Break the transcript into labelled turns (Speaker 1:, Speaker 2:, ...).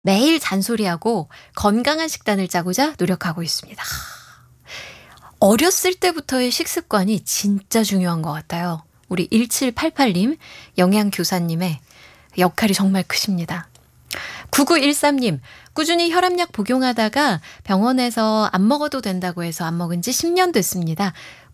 Speaker 1: 매일 잔소리하고 건강한 식단을 짜고자 노력하고 있습니다. 어렸을 때부터의 식습관이 진짜 중요한 것 같아요. 우리 1788님, 영양교사님의 역할이 정말 크십니다. 9913님, 꾸준히 혈압약 복용하다가 병원에서 안 먹어도 된다고 해서 안 먹은 지 10년 됐습니다.